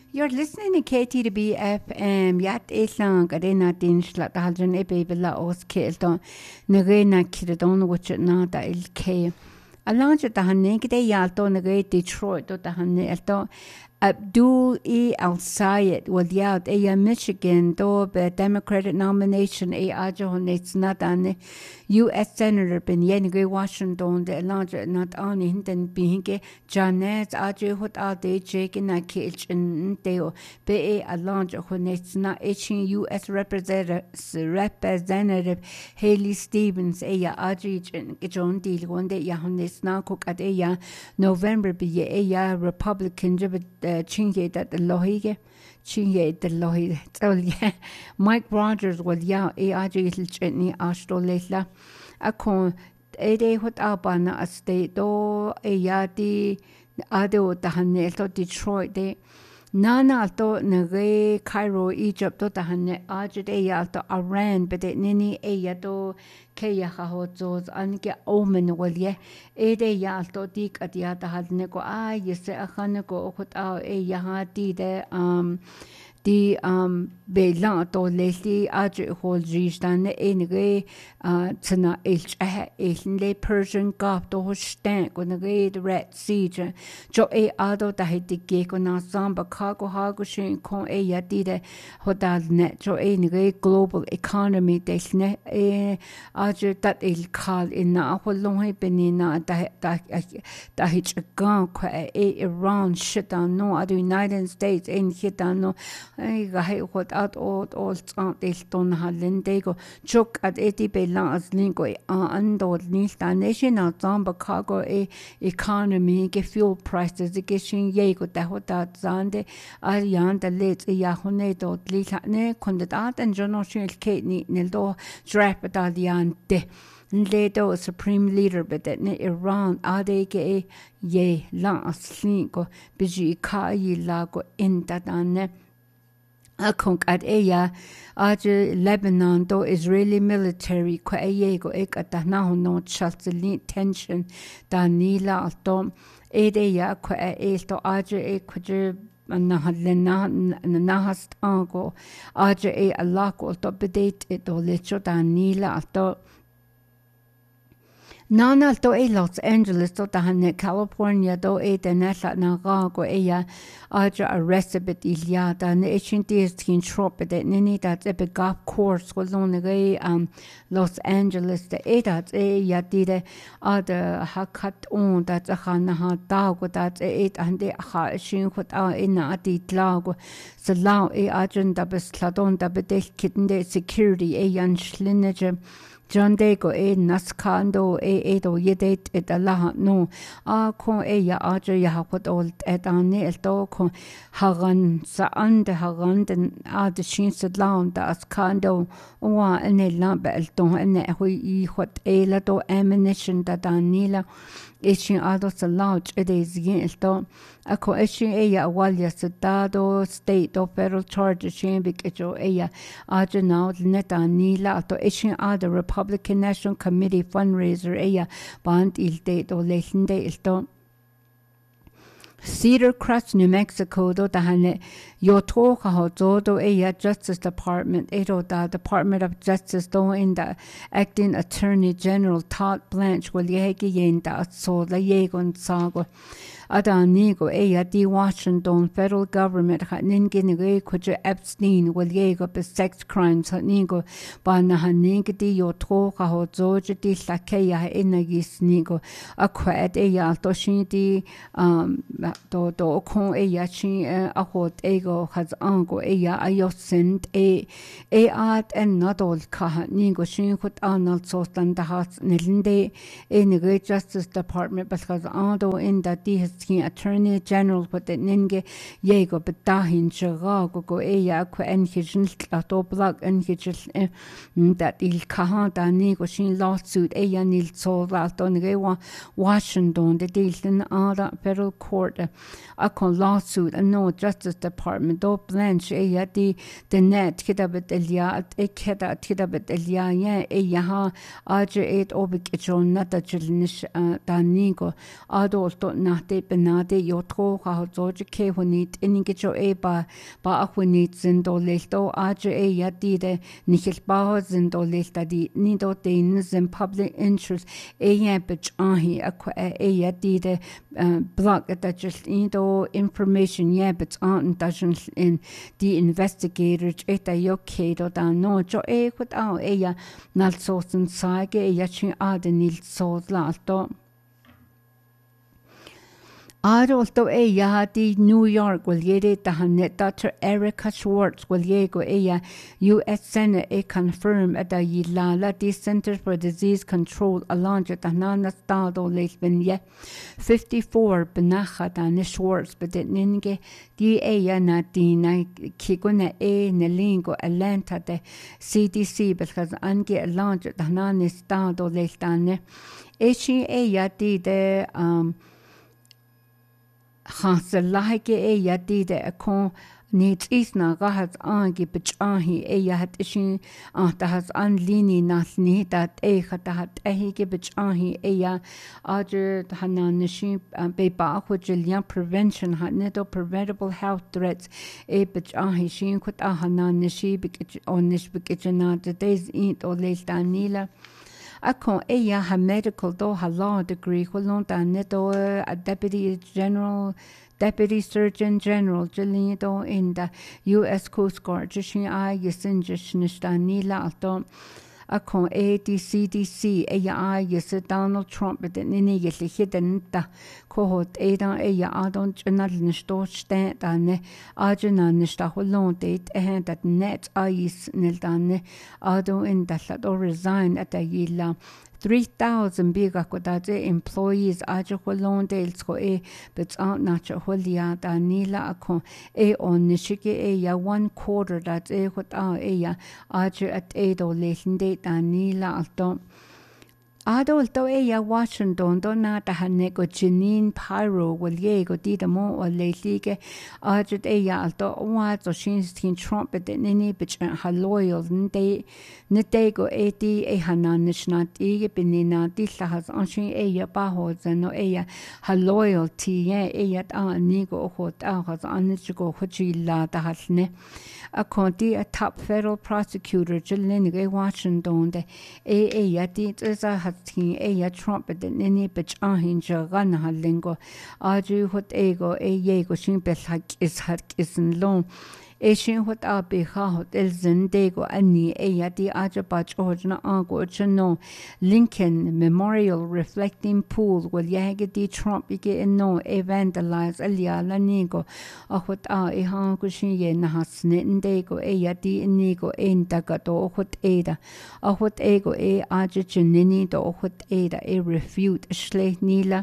You're listening to KTB FM. Yat Islang Arena Dinshla Daljan Ebela Oskelton Narena Kiradon, which not il K. Along the Hanegade Yalto Nagate Detroit or the Hanelto. Abdul E. Al-Sayed was out a Michigan do the Democratic nomination a ajo it's not an U.S. Senator ben Yenige Washington the larger not on hinten being Janet ajo hot out de Jake in a cage and deo be a larger when it's not itching U.S. Representative Haley Stevens a ajo John deal one day yahon it's now cook at a November be a Republican chinge that the lohige chinge the lohi tell Mike Rogers was ya a little chitney ashtolela a con a day what abana a state do a yadi ado the haneto Detroit de Nana to Nage Cairo Egypt to the hane ajid a yalto Iran but it nini a yato Kaya Hahozos and get omen well ye a day yalto dik at yata had neko yes a haneko put out a yahati the Belan to lately ajit hold reached and anyway tana le Persian Gulf to stank when the great red siege jo a ado da hit the gate on our samba cargo hago shin con a yadide hodal net jo a global economy desne a ajit that il call in na long benina da hit a gun a Iran shit on no other United States in hit on no I got out all Elton Halendego choke at 80 Belas Lingo and old Nista national Zamba cargo a economy get fuel prices the getting yego that what that Zande Arian the late Yahone dot Lita ne condat and Jonoshil Kate Nildo Drapataliante. Ledo supreme leader but that ne Iran adeke ye last lingo biji kai lago in that ane Akunk at Eya, Aja Lebanon, do Israeli military, qua Ego ek at the now no chalcely tension, da Nila alto, Edeya qua Esto Aja equager. Nahast ango, Aja e alako to bedate it or lecho da Nila alto. Nana to a Los Angeles to the California do a the Nasa Nagago ea aja arrested bit Iliada and the ancient days teen trop at Nini that a big golf course was on the way Los Angeles the eight a yadide other hakat on that a hanaha dog that eight and the ha shin what our in a lago so lao a agent that was cladon that bedel kitten de security a yan schlinnage John Dego e Nascando edo yedet et Allah no con ya aja ya hapot old et ane el do con hagan sa ande hagan den ad shin sed laund das kando wa ene lambe el don ene hui hot ela do ammunition da danila Ishin ado sa launch it is yin do ako ishin eya walya sa dado state do federal charges shin big ejo eya aja now neta nila to ishin ado Republican National Committee fundraiser eya band il de do lehinde il do Cedar Crest, New Mexico, do tahane yoto ho do eya Justice Department, edo da Department of Justice do in the acting Attorney General Todd Blanche will yegi yenda so la yegon sago. Adanigo eya di Washington federal government hat ningin kuja Epstein will yego be sex crimes hat nigo ba na hanig di yoto ho zoja di lakeya inagis nigo akwet eya to shin di do con eya chin ahot ego has ango eya ayosent art and not all kaha nigo shin hut anal so stand the has nilinde in Justice Department because ando in that di Attorney General but the ninge yego betahin Chicago go eya kwa enhijin to block enhijin that il kaha da nigo shin lawsuit eya nil so that on the Washington the deal in other federal court a con lawsuit and no Justice Department do Blanche eya the net kitabet elia ekeda kitabet elia eya ha aja et obik ejon nata chilnish da nigo adolto nate benade yotro ha zoje ke honit inigecho ba ahunit zindolelto aje yadide nichel ba zindolelta di nido de in public interest bich ahi akwa yadide block that just nido information but aren't doesn't in the investigators eta yoke do da no jo kut ya nal sosen sage chin nil sos lalto Adolto di New York will yede tahanet Dr. Erica Schwartz will yego U.S. Senate confirm at the Yilala the Center for Disease Control along with Tanana Stado Lesbin 54 benacha dan Schwartz but ninge di na dina kiguna nelingo Atlanta the CDC because ange along with Tanana Stado Lesbane di de Hansa lahike yadide akon needs isna gahat angi bichahi yat ishin tahas anlini nasni that khatat ehige bichahi ajer hanan nishi beba hujilian prevention hanedo preventable health threats bichahi shin kut hanan nishi bik on nish bikijana the days eat or les danila Akon ha medical do ha law degree holon neto a deputy surgeon general jelido in the US Coast Guard jishin yesin jishnishta nila alto Akon the CDC yes Donald Trump but nini yeli hidden da kohot adon janal nishto stand dane ajana nishta holon date that net is nil dane ado in the resign at the yila 3,000 biga kodaje employees aja holon dels ko but nacha holia da nila akon on nishike ya 1/4 that hot ya aja at do lesinde da nila alto Adolto Washington dona ta hanego Janine Pyro will yego didamo or lelige ajit alto so she's teen Trump but nini bitch ha loyal netego hanan nishnat binina dillahas anshin bahos no ha loyalty yat nigo hot has anichigo hujila da hasne a top federal prosecutor Jilin Washington de yati is Trump but nini bitch ahin jagan halingo aju hot yego shin belhak is hat isn't long Shin hot be hot el zendego ani di ajabach ojna ango chano Lincoln Memorial Reflecting Pool will yagadi Trump ige no vandalize alia lanigo hot hango shin ye nahas nendego di inigo dagato hot hot ego ajachinini do hot refute shle nila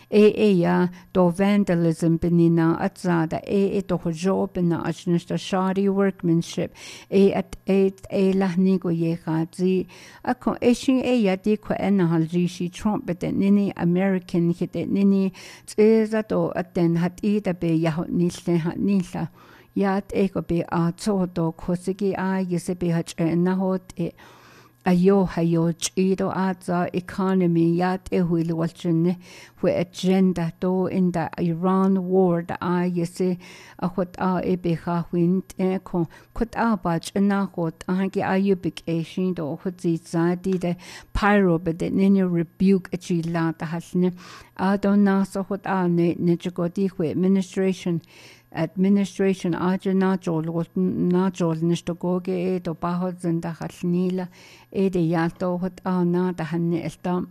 do vandalism benina atzada to job na ashnista shoddy workmanship at lahnigo yehazi akon eshin di ko enhalji shi Trump but nini American hit nini tsezato aten hat be yahot nisle hat nila yat eko be to kosigi yesebe hach nahot Ayo chido aza economy yat huil walchene whe agenda do in the Iran war da yese what ebeha wind kon kut bach na hot ange ayubik shin do hutzi zadi de pyro but the nini rebuke achila da hasne adona so hot ne nechgodi administration aja najol nishtogoge do bahot zinda halnila de yato hot na da hanne elta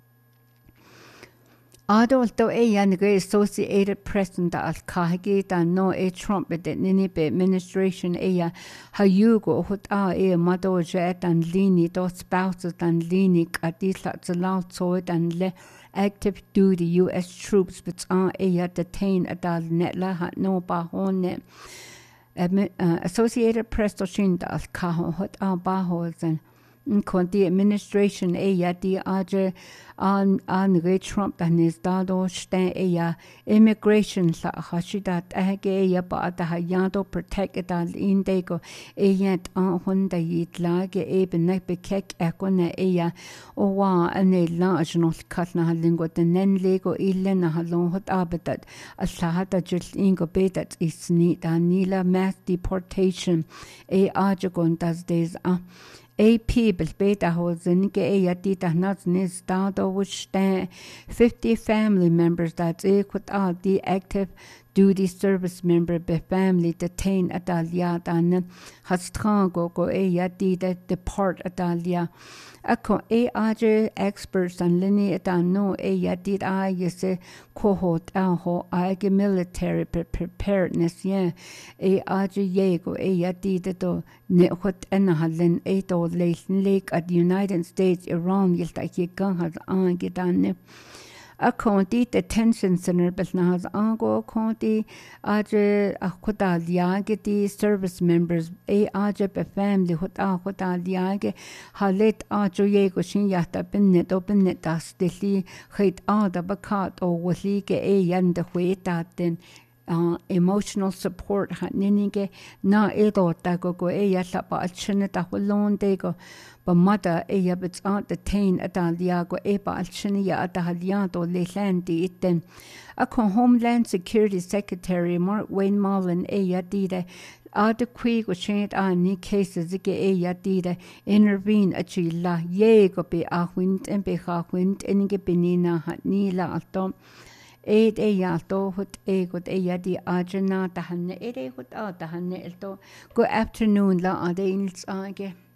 Adolto yange Associated Press da al kahage da no Trump de nini be administration hayugo hot mado jet and lini do spouses and lini adisla zalaut so and le active duty US troops but detained adal netla hat no bahone Associated Press to shin da al kahon hot bahozen Conti administration ya di aje an re Trump dan is dado sten ya immigration sa hashida age ya ba da yado protect dal indego yet an hunda yit lage eben ne bekek ekone ya o wa ane national kat na lingo den nen lego illen na halon hot abetat asahata just ingo betat is ni da nila mass deportation aje gon das des AP beta hosen ge yatita nuts nis dado which 50 family members that's equal the active duty service member be family detained atalia dan hastrango go yatita deport atalia ako aje experts and linear dan no yatit I yese cohort ho age military preparedness yeah aje yego yatita to ne hot enhalen to lake at the United States Iran yilta hikan has angidan a county detention center but now has ango county aje akuta liageti service members aje be family hota liage halet ajo yego shin yata bennet open net das deli khit ada bakat o wali ge yanda hueta den emotional support ninige na edo tago go yalla ba alchine ta holon dego ba mata yabits detain ataliago ba alchine ya ataliado lelandi itten akon Homeland Security Secretary Mark Wayne Mullen yadide adequate go change any cases ge yadide intervene achilla yego be ahwint en be ahwint enige benina nila altom yalto hut egot yadi ajana tahanne ere hut tahanne elto. Good afternoon la ade age.